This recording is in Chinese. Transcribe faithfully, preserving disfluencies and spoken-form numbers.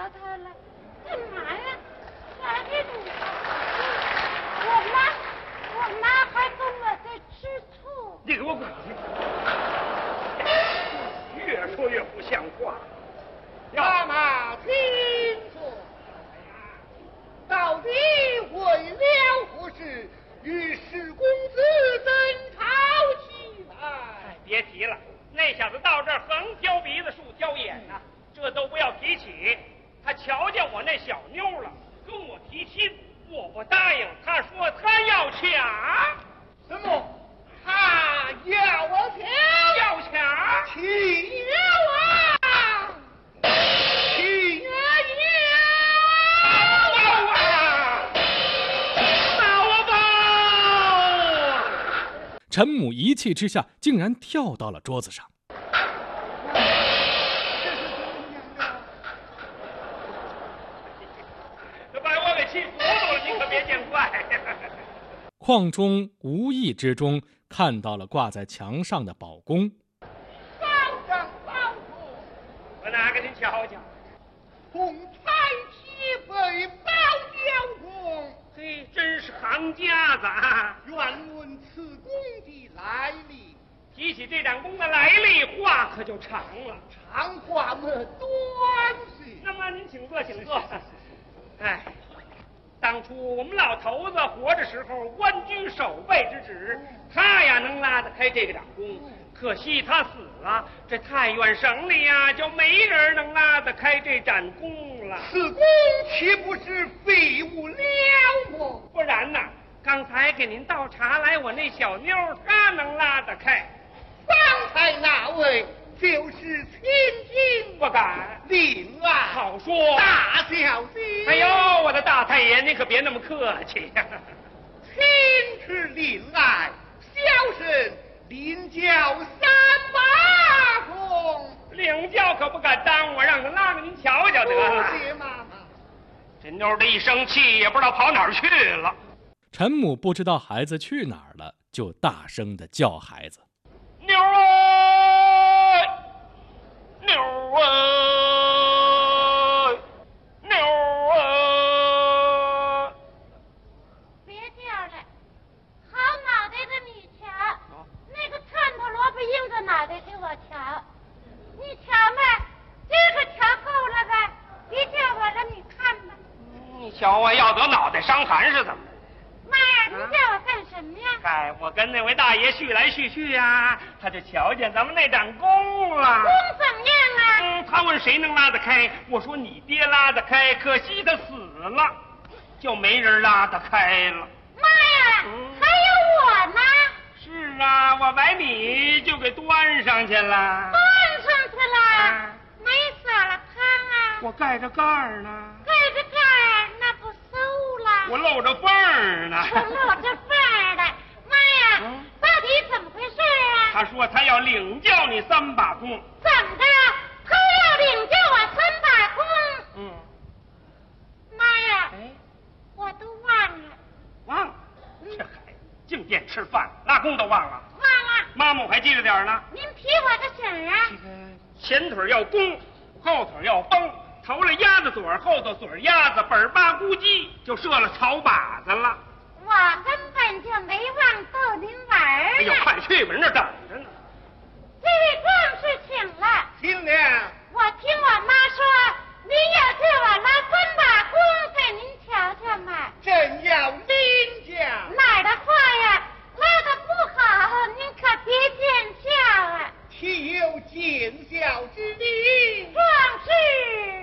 他了，干嘛呀？啥这种我妈，我妈还跟我在吃醋。 你给我滚去！越说越不像话。 妈妈，请坐。到底为了何事与史公子争吵起来？ 哎，别提了，那小子到这儿横挑鼻子竖挑眼呐、啊，这都不要提起。他瞧见我那小妞了，跟我提亲，我不答应。他说他要抢。 什么？他要抢？ 要抢？ 请啊！请啊！ 陈母一气之下，竟然跳到了桌子上。 这把我给气糊涂了，你可别见怪。 邝中无意之中看到了挂在墙上的宝弓。 保长保主， 我拿给您瞧瞧。 红彩旗飞宝雕弓， 嘿，真是行家子啊！ 愿问此弓的来历。 提起这盏弓的来历，话可就长了。 长话么短些。 那么您请坐，请坐。哎，当初我们老头子活着时候，官居守备之职，他呀能拉得开这个掌弓。可惜他死了，这太原省里呀就没人能拉得开这盏弓了。 此弓岂不是废物了么？ 不然呐，刚才给您倒茶来，我那小妞她能拉得开。 刚才那位就是千金， 不敢。 令爱好说， 大小姐。 哎呦，我的大太爷，您可别那么客气呀、啊。 请吃令爱，小生领教三把弓。 领教可不敢当，我让他拉给您瞧瞧得了。 谢妈妈。 这妞的一生气，也不知道跑哪儿去了。 陈母不知道孩子去哪儿了，就大声地叫孩子：“ 妞儿，妞儿，妞儿！” 别叫了，好脑袋的你瞧，哦、那个窜头萝卜硬着脑袋给我瞧，你瞧吧，这个瞧够了吧？别叫我了，你看吧。 你瞧啊，要得脑袋伤寒是怎么着？ 妈呀，你叫我干什么呀？ 哎，我跟那位大爷叙来叙去呀、啊，他就瞧见咱们那盏弓了。 弓怎么样啊？ 嗯，他问谁能拉得开，我说你爹拉得开，可惜他死了，就没人拉得开了。 妈呀，嗯、还有我呢。 是啊，我把你就给端上去了。 端上去了？啊、没撒了汤啊？ 我盖着盖儿呢。 盖着盖儿，那不馊了？ 我露着缝儿呢。 我露着缝儿的。妈呀，嗯、到底怎么回事啊？ 他说他要领教你三把弓。 怎么的？他要领教我三把弓？ 嗯。 妈呀！哎，我都忘了。 忘了？这孩子净惦吃饭，拉弓都忘了。 忘了。 妈妈我还记着点呢。 您提我个醒啊！ 这个前腿要弓，后腿要绷，头了鸭子嘴，后头嘴鸭子，本儿八咕叽就射了草靶子了。 我根本就没忘逗您玩儿。 哎呦，快去吧，人那等着呢。 这位壮士请了。 请了。 我听我妈说，您要叫我拉三把弓给您瞧瞧嘛。 真要领教。 哪儿的话呀，拉的不好，您可别见笑啊。 岂有见笑之理？ 壮士。